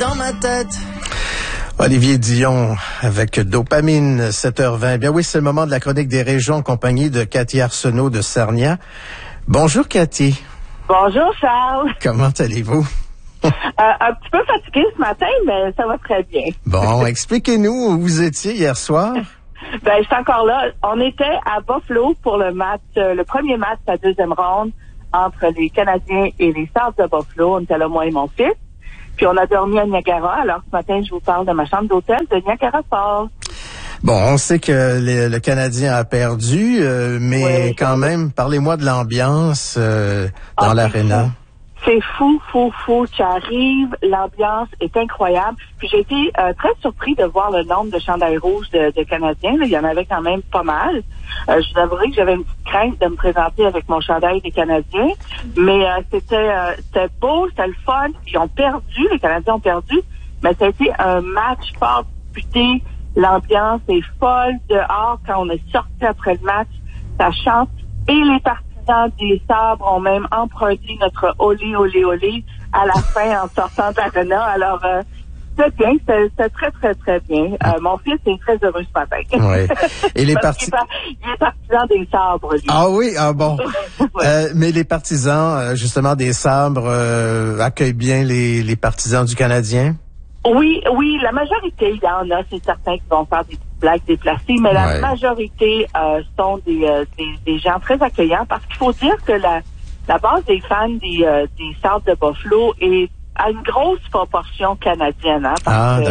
dans ma tête. Olivier Dion avec Dopamine, 7h20. Bien oui, c'est le moment de la chronique des régions en compagnie de Cathy Arsenault de Sarnia. Bonjour Cathy. Bonjour Charles. Comment allez-vous? Un petit peu fatigué ce matin, mais ça va très bien. Bon, expliquez-nous où vous étiez hier soir. Ben, je suis encore là. On était à Buffalo pour le match, le premier match de la deuxième ronde entre les Canadiens et les Stars de Buffalo. On était là, moi et mon fils. Puis on a dormi à Niagara. Alors ce matin, je vous parle de ma chambre d'hôtel de Niagara Falls. Bon, on sait que le Canadien a perdu, mais oui, quand même, parlez-moi de l'ambiance dans l'aréna. C'est fou. Tu arrives, l'ambiance est incroyable. Puis j'ai été très surpris de voir le nombre de chandails rouges de Canadiens. Là, il y en avait quand même pas mal. Je vous avouerai que j'avais une petite crainte de me présenter avec mon chandail des Canadiens. Mais c'était beau, c'était le fun. Ils ont perdu, les Canadiens ont perdu. Mais ça a été un match fort disputé. L'ambiance est folle. Dehors, quand on est sorti après le match, ça chante. Et les partisans des Sabres ont même emprunté notre olé, olé, olé à la fin en sortant de l'aréna. Alors, c'est bien, c'est très, très, très bien. Mon fils est très heureux ce matin. Oui. Et les partisans... Il est partisan des Sabres, lui. Ah oui? Ah bon. Oui. Mais les partisans, justement, des Sabres accueillent bien les partisans du Canadien? Oui, la majorité, il y en a, c'est certain qui vont faire des petites blagues déplacées, mais la majorité sont des gens très accueillants, parce qu'il faut dire que la base des fans des Stars de Buffalo est à une grosse proportion canadienne, hein, parce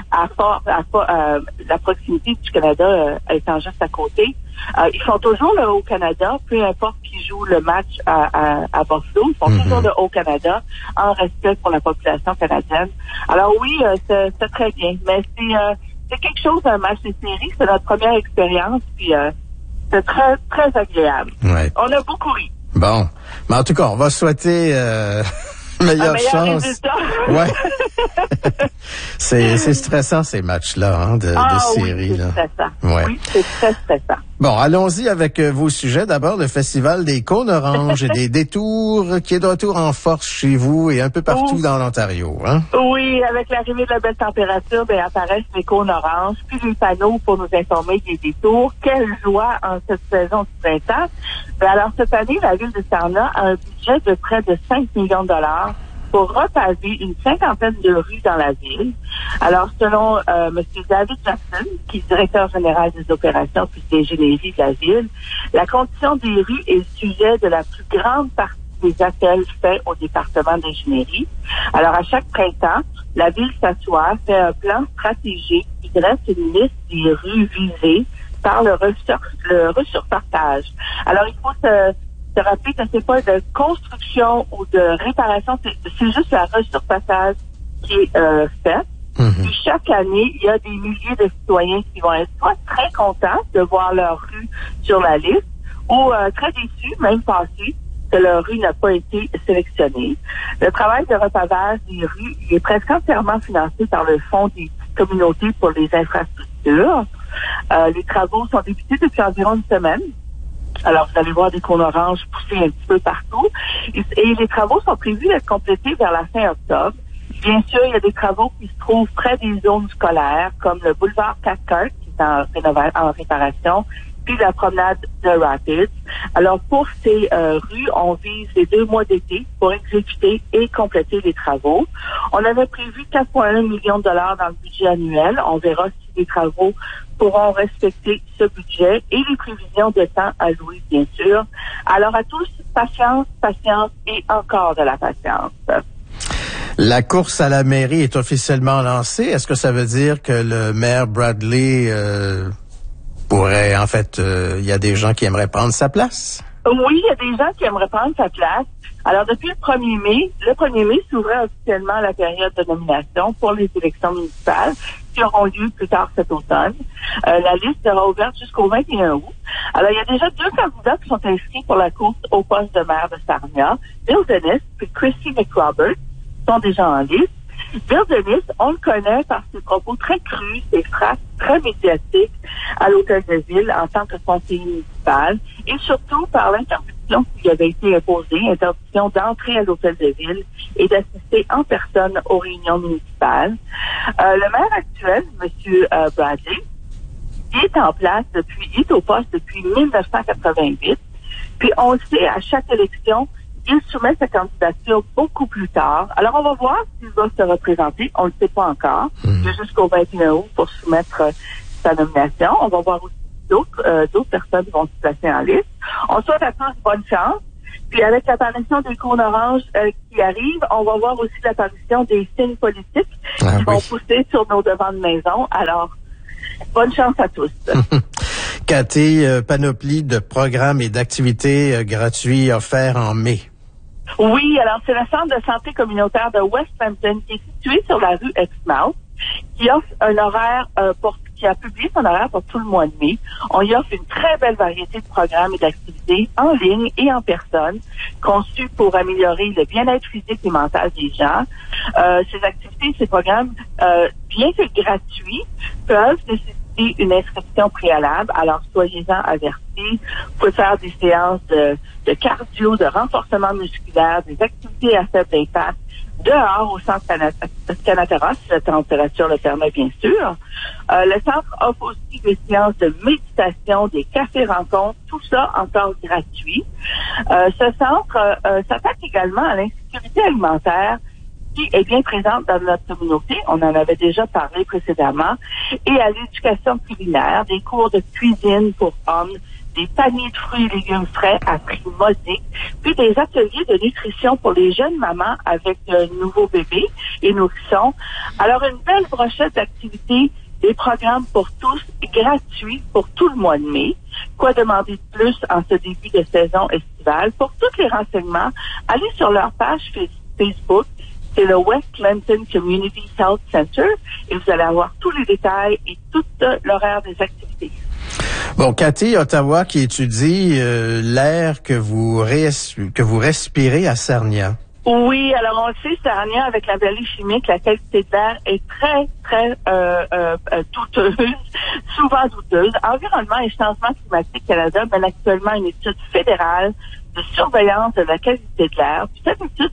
que la proximité du Canada étant juste à côté. Ils font toujours le Haut-Canada, peu importe qui joue le match à Buffalo, ils font toujours le Haut-Canada en respect pour la population canadienne. Alors oui, c'est très bien, mais c'est quelque chose, un match de série, c'est notre première expérience, puis c'est très, très agréable. Ouais. On a beaucoup ri. Bon, mais en tout cas, on va souhaiter meilleure chance. Ouais. c'est stressant ces matchs-là, hein, de série. Oui, c'est stressant. Ouais. Oui, c'est très stressant. Bon, allons-y avec vos sujets. D'abord, le Festival des Cônes Oranges et des détours qui est de retour en force chez vous et un peu partout dans l'Ontario, hein? Oui, avec l'arrivée de la belle température, apparaissent les cônes oranges, puis les panneaux pour nous informer des détours. Quelle joie en cette saison du printemps. Alors, cette année, la ville de Sarnia a un budget de près de 5 millions de dollars pour repaver une cinquantaine de rues dans la ville. Alors, selon M. David Jackson, qui est directeur général des opérations puis des ingénieries de la ville, la condition des rues est le sujet de la plus grande partie des appels faits au département d'ingénierie. Alors, à chaque printemps, la ville s'assoit, fait un plan stratégique qui dresse une liste des rues visées par le resurfaçage. Alors, il faut se rappeler que c'est pas de construction ou de réparation, c'est juste la resurfaçage qui est faite. Puis chaque année, il y a des milliers de citoyens qui vont être soit très contents de voir leur rue sur la liste ou très déçus, même passés, que leur rue n'a pas été sélectionnée. Le travail de repavage des rues est presque entièrement financé par le Fonds des communautés pour les infrastructures. Les travaux sont débutés depuis environ une semaine. Alors, vous allez voir des cônes oranges pousser un petit peu partout. Et les travaux sont prévus d'être complétés vers la fin octobre. Bien sûr, il y a des travaux qui se trouvent près des zones scolaires, comme le boulevard Cathcart, qui est en réparation, puis la promenade de Rapids. Alors, pour ces rues, on vise les 2 mois d'été pour exécuter et compléter les travaux. On avait prévu 4,1 millions de dollars dans le budget annuel. On verra si les travaux pourront respecter ce budget et les prévisions de temps allouées, bien sûr. Alors, à tous, patience et encore de la patience. La course à la mairie est officiellement lancée. Est-ce que ça veut dire que le maire Bradley pourrait, en fait, il y a des gens qui aimeraient prendre sa place? Oui, il y a des gens qui aimeraient prendre sa place. Alors, depuis le 1er mai s'ouvrait officiellement la période de nomination pour les élections municipales qui auront lieu plus tard cet automne. La liste sera ouverte jusqu'au 21 août. Alors, il y a déjà 2 candidats qui sont inscrits pour la course au poste de maire de Sarnia. Bill Dennis et Christy McRoberts sont déjà en liste. Bill Dennis, on le connaît par ses propos très crus, ses phrases très médiatiques à l'hôtel de ville en tant que conseiller municipal et surtout par l'interdiction sanctions qui lui avaient été imposées, interdiction d'entrer à l'hôtel de ville et d'assister en personne aux réunions municipales. Le maire actuel, M. Bradley, il est en place il est au poste depuis 1988. Puis on le sait, à chaque élection, il soumet sa candidature beaucoup plus tard. Alors on va voir s'il va se représenter. On ne le sait pas encore. Il y a jusqu'au 21 août pour soumettre sa nomination. On va voir aussi d'autres personnes vont se placer en liste. On souhaite à tous bonne chance. Puis avec l'apparition des cônes oranges qui arrive, on va voir aussi l'apparition des signes politiques qui vont pousser sur nos devants de maison. Alors, bonne chance à tous. Cathy, panoplie de programmes et d'activités gratuits offerts en mai. Oui, alors c'est le centre de santé communautaire de Westhampton qui est situé sur la rue Exmouth, qui offre un horaire qui a publié son horaire pour tout le mois de mai. On y offre une très belle variété de programmes et d'activités en ligne et en personne, conçus pour améliorer le bien-être physique et mental des gens. Ces activités, ces programmes, bien que gratuits, peuvent nécessiter une inscription préalable. Alors, soyez-en avertis. Vous pouvez faire des séances de cardio, de renforcement musculaire, des activités à faible impact, dehors au centre Canatera, si la température le permet, bien sûr. Le centre offre aussi des séances de méditation, des cafés-rencontres, tout ça encore gratuit. Ce centre s'attaque également à l'insécurité alimentaire qui est bien présente dans notre communauté. On en avait déjà parlé précédemment. Et à l'éducation culinaire, des cours de cuisine pour hommes, des paniers de fruits et légumes frais à prix modique, puis des ateliers de nutrition pour les jeunes mamans avec nouveaux bébés et nourrissons. Alors, une belle brochette d'activités, des programmes pour tous, gratuits pour tout le mois de mai. Quoi demander de plus en ce début de saison estivale? Pour tous les renseignements, allez sur leur page Facebook. C'est le West Clinton Community Health Center et vous allez avoir tous les détails et tout l'horaire des activités. Bon, Cathy, Ottawa qui étudie l'air que vous respirez à Sarnia. Oui, alors on le sait, Sarnia, avec la vallée chimique, la qualité de l'air est très, très douteuse, souvent douteuse. Environnement et Changement climatique Canada mène actuellement une étude fédérale de surveillance de la qualité de l'air. Puis cette étude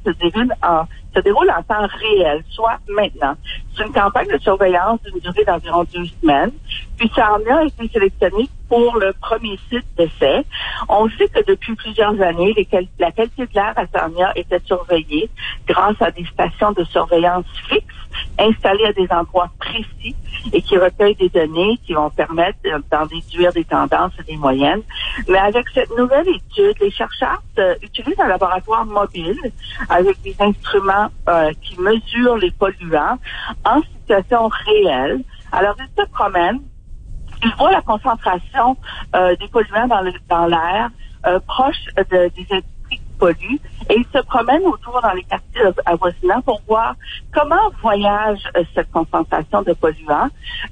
se déroule en temps réel, soit maintenant. C'est une campagne de surveillance d'une durée d'environ 2 semaines. Puis Sarnia a été sélectionné pour le premier site d'essai. On sait que depuis plusieurs années, la qualité de l'air à Sarnia était surveillée grâce à des stations de surveillance fixes installées à des endroits précis et qui recueillent des données qui vont permettre d'en déduire des tendances et des moyennes. Mais avec cette nouvelle étude, les chercheurs utilisent un laboratoire mobile avec des instruments qui mesurent les polluants en situation réelle. Alors, ils se promènent, ils voient la concentration des polluants dans l'air proche des industries qui polluent et ils se promènent autour dans les quartiers avoisinants pour voir comment voyage cette concentration de polluants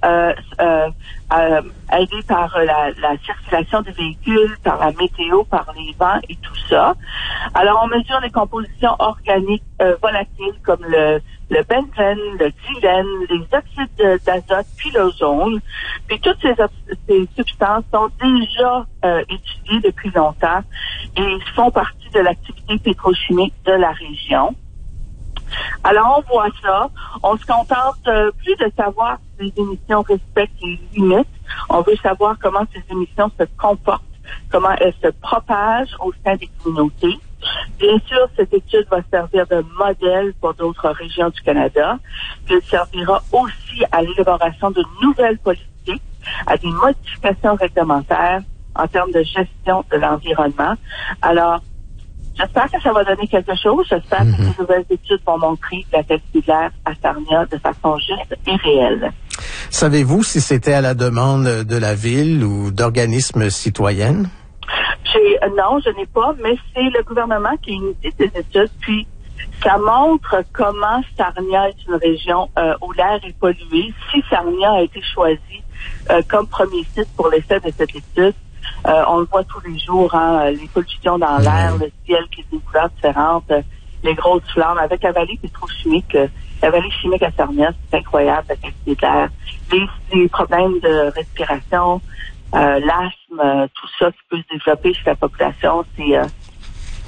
aidée par la circulation des véhicules, par la météo, par les vents et tout ça. Alors, on mesure les compositions organiques volatiles comme le benzène, le dilène, les oxydes d'azote, puis l'ozone. Puis toutes ces substances sont déjà étudiées depuis longtemps et font partie de l'activité pétrochimique de la région. Alors, on voit ça. On se contente plus de savoir si les émissions respectent les limites. On veut savoir comment ces émissions se comportent, comment elles se propagent au sein des communautés. Bien sûr, cette étude va servir de modèle pour d'autres régions du Canada. Puis elle servira aussi à l'élaboration de nouvelles politiques, à des modifications réglementaires en termes de gestion de l'environnement. Alors, j'espère que ça va donner quelque chose. J'espère que ces nouvelles études vont montrer la qualité de l'air à Sarnia de façon juste et réelle. Savez-vous si c'était à la demande de la ville ou d'organismes citoyennes? Non, je n'ai pas, mais c'est le gouvernement qui a initié ces études. Puis, ça montre comment Sarnia est une région où l'air est pollué. Si Sarnia a été choisi comme premier site pour l'essai de cette étude, on le voit tous les jours, les pollutions dans l'air, le ciel qui est d'une couleur différente, les grosses flammes. Avec la vallée pétrochimique, la vallée chimique à Sarnia, c'est incroyable la qualité de l'air. Les problèmes de respiration, l'asthme, tout ça qui peut se développer chez la population,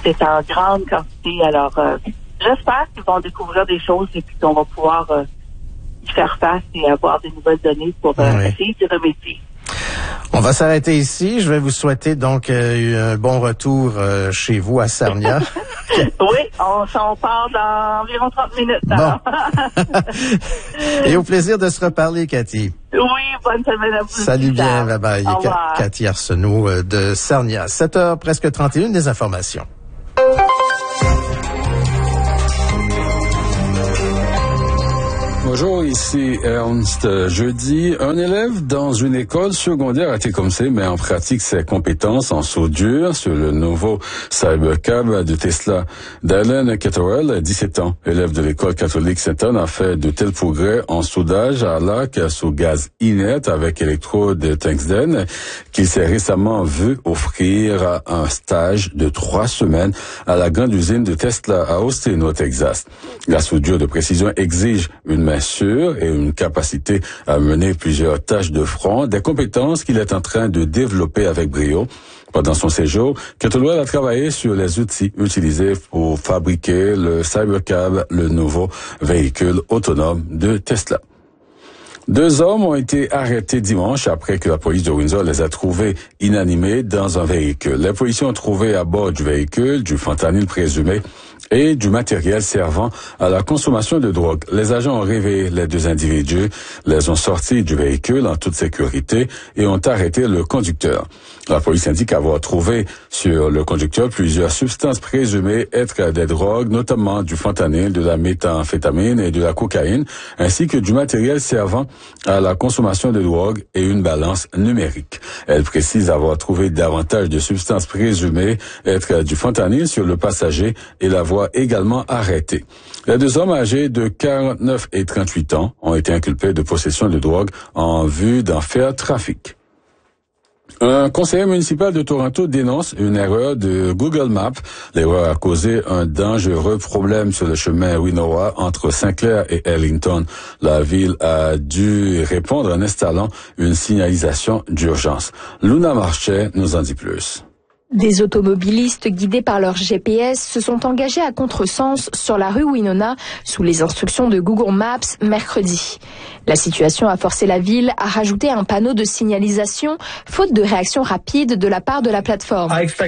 c'est en grande quantité. Alors, j'espère qu'ils vont découvrir des choses et puis qu'on va pouvoir y faire face et avoir des nouvelles données pour essayer de remédier. On va s'arrêter ici. Je vais vous souhaiter donc un bon retour chez vous à Sarnia. Oui, on s'en parle dans environ 30 minutes. Bon. Et au plaisir de se reparler, Cathy. Oui, bonne semaine à vous. Salut bien, bye bye. Cathy Arsenault de Sarnia. 7h presque 31, des informations. Bonjour, ici Ernst. Jeudi, un élève dans une école secondaire à Tecumseh met en pratique ses compétences en soudure sur le nouveau Cybercab de Tesla. Dylan Ketterell, 17 ans, élève de l'école catholique Saint-Anne, a fait de tels progrès en soudage à l'arc sous gaz inerte avec électrode tungstène qu'il s'est récemment vu offrir un stage de 3 semaines à la grande usine de Tesla à Austin, au Texas. La soudure de précision exige une main sûre et une capacité à mener plusieurs tâches de front, des compétences qu'il est en train de développer avec brio. Pendant son séjour, Ketterell a travaillé sur les outils utilisés pour fabriquer le Cybercab, le nouveau véhicule autonome de Tesla. 2 hommes ont été arrêtés dimanche après que la police de Windsor les a trouvés inanimés dans un véhicule. Les policiers ont trouvé à bord du véhicule du fentanyl présumé et du matériel servant à la consommation de drogue. Les agents ont réveillé les 2 individus, les ont sortis du véhicule en toute sécurité et ont arrêté le conducteur. La police indique avoir trouvé sur le conducteur plusieurs substances présumées être des drogues, notamment du fentanyl, de la méthamphétamine et de la cocaïne, ainsi que du matériel servant à la consommation de drogue et une balance numérique. Elle précise avoir trouvé davantage de substances présumées être du fentanyl sur le passager et l'avoir également arrêté. Les 2 hommes âgés de 49 et 38 ans ont été inculpés de possession de drogue en vue d'en faire trafic. Un conseiller municipal de Toronto dénonce une erreur de Google Maps. L'erreur a causé un dangereux problème sur le chemin Winona entre Saint-Clair et Ellington. La ville a dû répondre en installant une signalisation d'urgence. Luna Marchais nous en dit plus. Des automobilistes guidés par leur GPS se sont engagés à contresens sur la rue Winona sous les instructions de Google Maps mercredi. La situation a forcé la ville à rajouter un panneau de signalisation faute de réaction rapide de la part de la plateforme.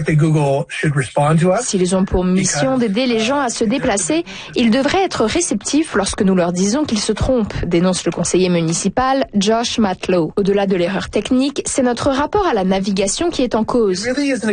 S'ils ont pour mission d'aider les gens à se déplacer, ils devraient être réceptifs lorsque nous leur disons qu'ils se trompent, dénonce le conseiller municipal Josh Matlow. Au-delà de l'erreur technique, c'est notre rapport à la navigation qui est en cause.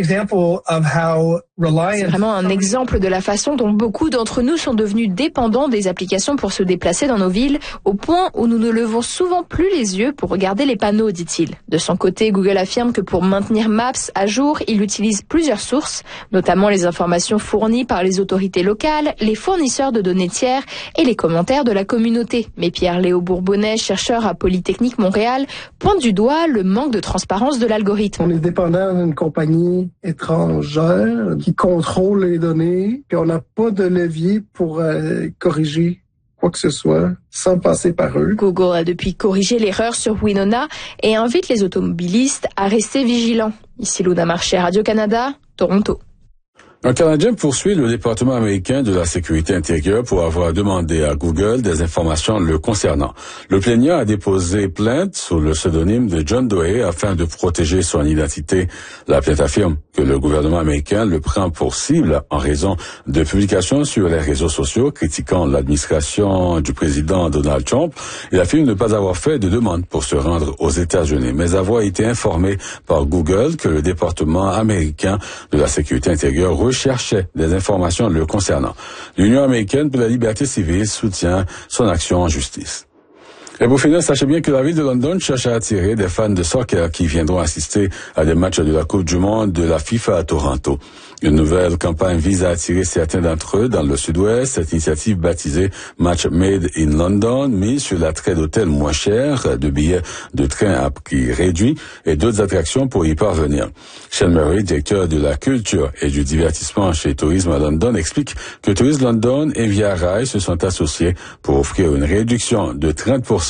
C'est vraiment un exemple de la façon dont beaucoup d'entre nous sont devenus dépendants des applications pour se déplacer dans nos villes, au point où nous ne levons souvent plus les yeux pour regarder les panneaux, dit-il. De son côté, Google affirme que pour maintenir Maps à jour, il utilise plusieurs sources, notamment les informations fournies par les autorités locales, les fournisseurs de données tiers et les commentaires de la communauté. Mais Pierre-Léo Bourbonnais, chercheur à Polytechnique Montréal, pointe du doigt le manque de transparence de l'algorithme. On est dépendant d'une compagnie étrangère qui contrôle les données, puis on n'a pas de levier pour corriger quoi que ce soit sans passer par eux. Google a depuis corrigé l'erreur sur Winona et invite les automobilistes à rester vigilants. Ici Luna Marchais, Radio-Canada, Toronto. Un Canadien poursuit le département américain de la sécurité intérieure pour avoir demandé à Google des informations le concernant. Le plaignant a déposé plainte sous le pseudonyme de John Doe afin de protéger son identité. La plainte affirme que le gouvernement américain le prend pour cible en raison de publications sur les réseaux sociaux critiquant l'administration du président Donald Trump. Il affirme ne pas avoir fait de demande pour se rendre aux États-Unis, mais avoir été informé par Google que le département américain de la sécurité intérieure cherchait des informations le concernant. L'Union américaine pour la liberté civile soutient son action en justice. Et pour finir, sachez bien que la ville de London cherche à attirer des fans de soccer qui viendront assister à des matchs de la Coupe du Monde de la FIFA à Toronto. Une nouvelle campagne vise à attirer certains d'entre eux dans le sud-ouest. Cette initiative baptisée Match Made in London mise sur l'attrait d'hôtels moins chers, de billets de train à prix réduit et d'autres attractions pour y parvenir. Sean Murray, directeur de la culture et du divertissement chez Tourisme à London, explique que Tourisme London et Via Rail se sont associés pour offrir une réduction de 30%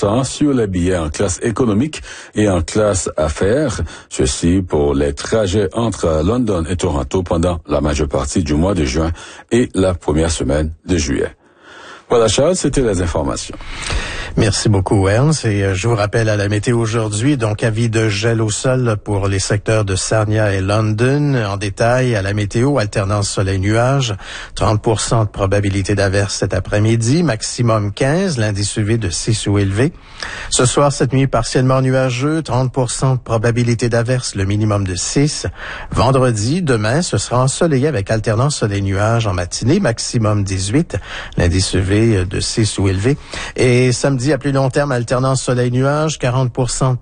30% sur les billets en classe économique et en classe affaires. Ceci pour les trajets entre London et Toronto pendant la majeure partie du mois de juin et la première semaine de juillet. Voilà, Charles, c'était les informations. Merci beaucoup, Ernst. Et je vous rappelle à la météo aujourd'hui, donc avis de gel au sol pour les secteurs de Sarnia et London. En détail, à la météo, alternance soleil-nuage, 30% de probabilité d'averse cet après-midi, maximum 15, l'indice UV de 6 ou élevé. Ce soir, cette nuit, partiellement nuageux, 30% de probabilité d'averse, le minimum de 6. Vendredi, demain, ce sera ensoleillé avec alternance soleil-nuage en matinée, maximum 18, l'indice UV de 6 ou élevé. Et samedi, à plus long terme, alternance soleil-nuage, 40% de